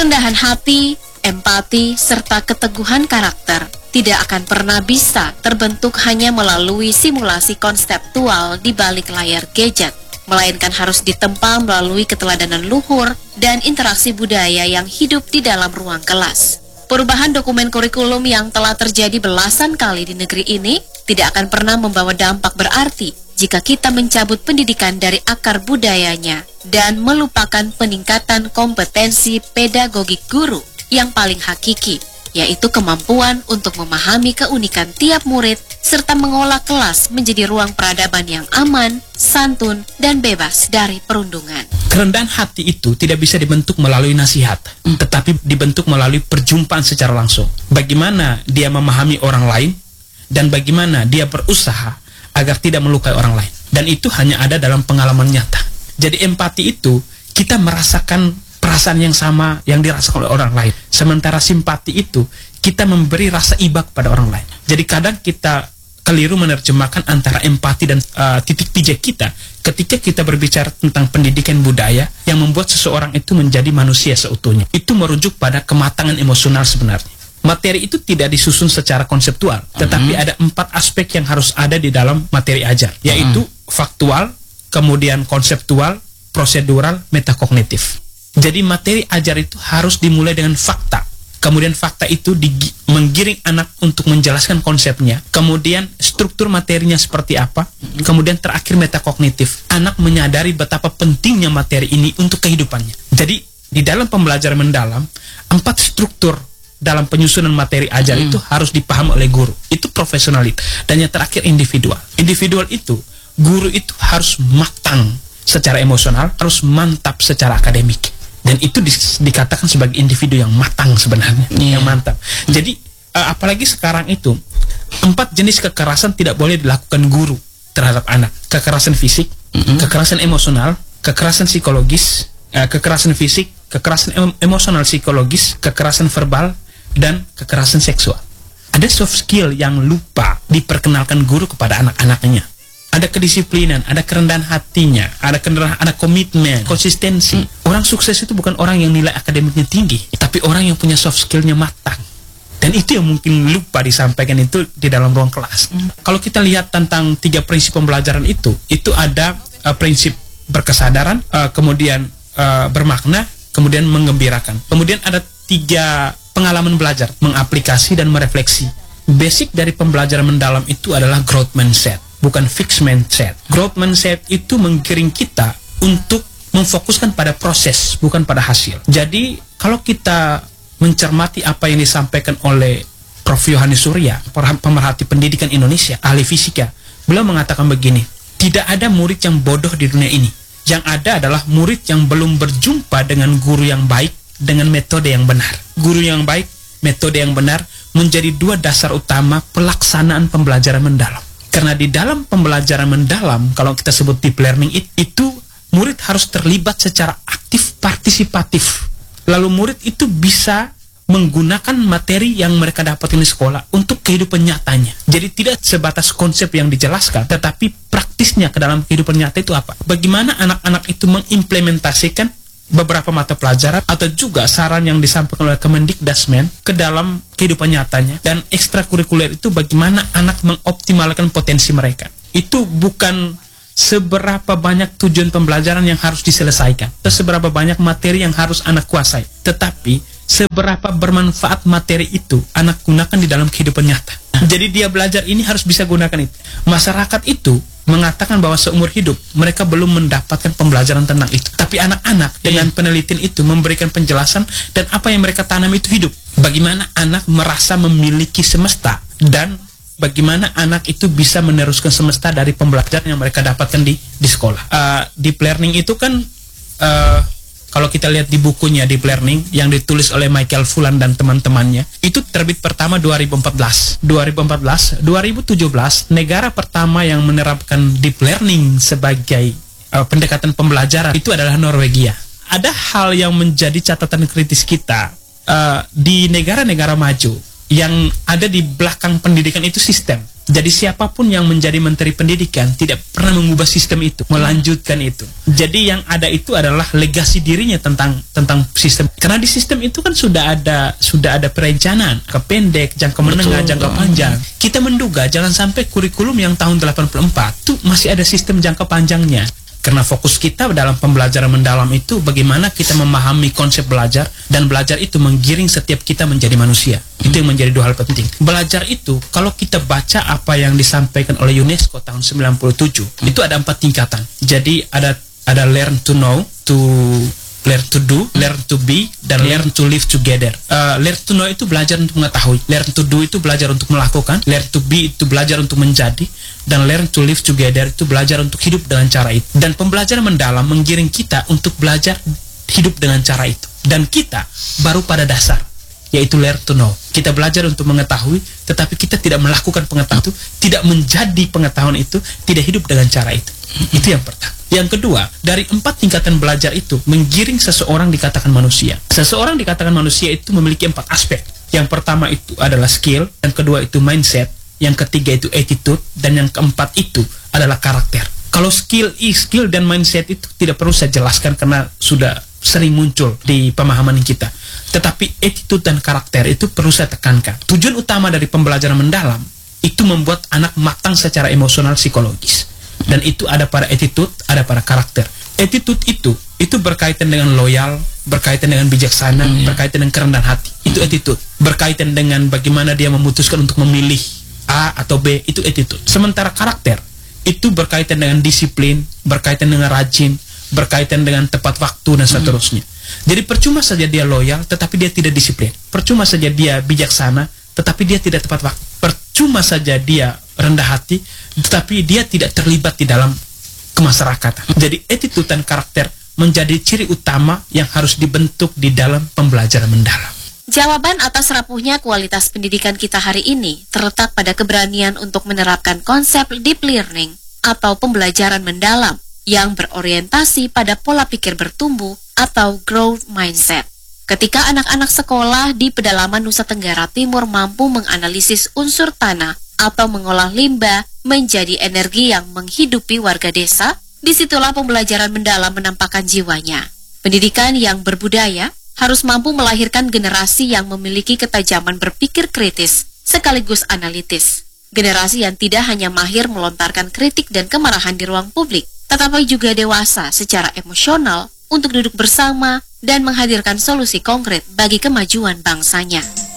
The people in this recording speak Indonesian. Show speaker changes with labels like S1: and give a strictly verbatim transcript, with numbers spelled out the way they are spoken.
S1: Kerendahan hati, empati, serta keteguhan karakter tidak akan pernah bisa terbentuk hanya melalui simulasi konseptual di balik layar gadget, melainkan harus ditempa melalui keteladanan luhur dan interaksi budaya yang hidup di dalam ruang kelas. Perubahan dokumen kurikulum yang telah terjadi belasan kali di negeri ini tidak akan pernah membawa dampak berarti jika kita mencabut pendidikan dari akar budayanya dan melupakan peningkatan kompetensi pedagogik guru yang paling hakiki, yaitu kemampuan untuk memahami keunikan tiap murid serta mengolah kelas menjadi ruang peradaban yang aman, santun, dan bebas dari perundungan.
S2: Kerendahan hati itu tidak bisa dibentuk melalui nasihat, hmm. tetapi dibentuk melalui perjumpaan secara langsung. Bagaimana dia memahami orang lain, dan bagaimana dia berusaha agar tidak melukai orang lain. Dan itu hanya ada dalam pengalaman nyata. Jadi empati itu, kita merasakan perasaan yang sama yang dirasakan oleh orang lain. Sementara simpati itu, kita memberi rasa iba kepada orang lain. Jadi kadang kita keliru menerjemahkan antara empati dan uh, titik pijak kita ketika kita berbicara tentang pendidikan budaya yang membuat seseorang itu menjadi manusia seutuhnya. Itu merujuk pada kematangan emosional sebenarnya. Materi itu tidak disusun secara konseptual, tetapi mm-hmm. ada empat aspek yang harus ada di dalam materi ajar, yaitu mm-hmm. faktual, kemudian konseptual, prosedural, metakognitif. Jadi materi ajar itu harus dimulai dengan fakta. Kemudian fakta itu digi- menggiring anak untuk menjelaskan konsepnya. Kemudian struktur materinya seperti apa. Kemudian terakhir metakognitif. Anak menyadari betapa pentingnya materi ini untuk kehidupannya. Jadi di dalam pembelajaran mendalam, empat struktur dalam penyusunan materi ajar hmm. itu harus dipahami oleh guru. Itu profesionalit. Dan yang terakhir individual. Individual itu, guru itu harus matang secara emosional, harus mantap secara akademik. Dan itu di, dikatakan sebagai individu yang matang sebenarnya, yeah. yang mantap. Jadi uh, apalagi sekarang itu empat jenis kekerasan tidak boleh dilakukan guru terhadap anak: kekerasan fisik, mm-hmm. kekerasan emosional, kekerasan psikologis, uh, kekerasan fisik, kekerasan em- emosional psikologis, kekerasan verbal, dan kekerasan seksual. Ada soft skill yang lupa diperkenalkan guru kepada anak-anaknya. Ada kedisiplinan, ada kerendahan hatinya, ada kerendahan, ada komitmen, konsistensi. Hmm. Orang sukses itu bukan orang yang nilai akademiknya tinggi, tapi orang yang punya soft skillnya matang. Dan itu yang mungkin lupa disampaikan itu di dalam ruang kelas. Hmm. Kalau kita lihat tentang tiga prinsip pembelajaran itu, itu ada uh, prinsip berkesadaran, uh, kemudian uh, bermakna, kemudian menggembirakan. Kemudian ada tiga pengalaman belajar, mengaplikasi dan merefleksi. Basic dari pembelajaran mendalam itu adalah growth mindset, bukan fixed mindset. Growth mindset itu menggiring kita untuk memfokuskan pada proses, bukan pada hasil. Jadi, kalau kita mencermati apa yang disampaikan oleh Profesor Yohanes Surya, pemerhati pendidikan Indonesia, ahli fisika, beliau mengatakan begini, tidak ada murid yang bodoh di dunia ini. Yang ada adalah murid yang belum berjumpa dengan guru yang baik, dengan metode yang benar. Guru yang baik, metode yang benar, menjadi dua dasar utama pelaksanaan pembelajaran mendalam. Karena di dalam pembelajaran mendalam, kalau kita sebut deep learning, itu murid harus terlibat secara aktif, partisipatif. Lalu murid itu bisa menggunakan materi yang mereka dapatkan di sekolah untuk kehidupan nyatanya. Jadi tidak sebatas konsep yang dijelaskan, tetapi praktisnya ke dalam kehidupan nyata itu apa? Bagaimana anak-anak itu mengimplementasikan beberapa mata pelajaran atau juga saran yang disampaikan oleh Kemendikbudrismen ke dalam kehidupan nyatanya. Dan ekstrakurikuler itu bagaimana anak mengoptimalkan potensi mereka. Itu bukan seberapa banyak tujuan pembelajaran yang harus diselesaikan atau seberapa banyak materi yang harus anak kuasai, tetapi seberapa bermanfaat materi itu anak gunakan di dalam kehidupan nyata. Jadi dia belajar ini harus bisa gunakan itu. Masyarakat itu mengatakan bahwa seumur hidup mereka belum mendapatkan pembelajaran tentang itu. Tapi anak-anak dengan penelitian itu memberikan penjelasan, dan apa yang mereka tanam itu hidup. Bagaimana anak merasa memiliki semesta, dan bagaimana anak itu bisa meneruskan semesta dari pembelajaran yang mereka dapatkan di di sekolah. Uh, deep learning itu kan uh, kalau kita lihat di bukunya Deep Learning yang ditulis oleh Michael Fullan dan teman-temannya, itu terbit pertama dua ribu empat belas. dua ribu empat belas, dua ribu tujuh belas, negara pertama yang menerapkan Deep Learning sebagai uh, pendekatan pembelajaran itu adalah Norwegia. Ada hal yang menjadi catatan kritis kita uh, di negara-negara maju yang ada di belakang pendidikan itu sistem. Jadi siapapun yang menjadi menteri pendidikan tidak pernah mengubah sistem itu, melanjutkan itu. Jadi yang ada itu adalah legasi dirinya tentang tentang sistem. Karena di sistem itu kan sudah ada sudah ada perencanaan, jangka pendek, jangka menengah, jangka panjang. Kita menduga jangan sampai kurikulum yang tahun delapan puluh empat itu masih ada sistem jangka panjangnya. Karena fokus kita dalam pembelajaran mendalam itu bagaimana kita memahami konsep belajar, dan belajar itu menggiring setiap kita menjadi manusia. Itu yang menjadi dua hal penting. Belajar itu, kalau kita baca apa yang disampaikan oleh UNESCO tahun sembilan puluh tujuh, itu ada empat tingkatan. Jadi ada ada learn to know, to learn to do, learn to be, dan learn to live together. Uh, learn to know itu belajar untuk mengetahui, learn to do itu belajar untuk melakukan, learn to be itu belajar untuk menjadi, dan learn to live together itu belajar untuk hidup dengan cara itu. Dan pembelajaran mendalam menggiring kita untuk belajar hidup dengan cara itu. Dan kita baru pada dasar, yaitu learn to know. Kita belajar untuk mengetahui, tetapi kita tidak melakukan pengetahuan itu, tidak menjadi pengetahuan itu, tidak hidup dengan cara itu. Itu yang pertama. Yang kedua, dari empat tingkatan belajar itu menggiring seseorang dikatakan manusia. Seseorang dikatakan manusia itu memiliki empat aspek. Yang pertama itu adalah skill, yang kedua itu mindset, yang ketiga itu attitude, dan yang keempat itu adalah karakter. Kalau skill, skill dan mindset itu tidak perlu saya jelaskan karena sudah sering muncul di pemahaman kita. Tetapi attitude dan karakter itu perlu saya tekankan. Tujuan utama dari pembelajaran mendalam itu membuat anak matang secara emosional psikologis. Dan itu ada pada attitude, ada pada karakter. Attitude itu itu berkaitan dengan loyal, berkaitan dengan bijaksana, hmm, berkaitan dengan kerendahan hati. Itu attitude. Berkaitan dengan bagaimana dia memutuskan untuk memilih A atau B, itu attitude. Sementara karakter itu berkaitan dengan disiplin, berkaitan dengan rajin, berkaitan dengan tepat waktu dan seterusnya. Jadi percuma saja dia loyal tetapi dia tidak disiplin. Percuma saja dia bijaksana tetapi dia tidak tepat waktu. Percuma saja dia rendah hati tetapi dia tidak terlibat di dalam kemasyarakatan. Jadi attitude dan karakter menjadi ciri utama yang harus dibentuk di dalam pembelajaran mendalam.
S1: Jawaban atas rapuhnya kualitas pendidikan kita hari ini terletak pada keberanian untuk menerapkan konsep deep learning atau pembelajaran mendalam yang berorientasi pada pola pikir bertumbuh atau growth mindset. Ketika anak-anak sekolah di pedalaman Nusa Tenggara Timur mampu menganalisis unsur tanah atau mengolah limbah menjadi energi yang menghidupi warga desa, disitulah pembelajaran mendalam menampakkan jiwanya. Pendidikan yang berbudaya harus mampu melahirkan generasi yang memiliki ketajaman berpikir kritis sekaligus analitis. Generasi yang tidak hanya mahir melontarkan kritik dan kemarahan di ruang publik, tetapi juga dewasa secara emosional untuk duduk bersama dan menghadirkan solusi konkret bagi kemajuan bangsanya.